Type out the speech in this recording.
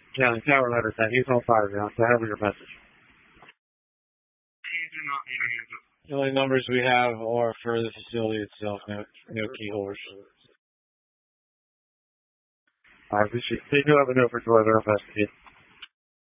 Yeah, the tower letter said he's on fire now, so have your message. You do not need an answer. The only numbers we have are for the facility itself, no keyholders. Alright, we do have a note for Joy to investigate.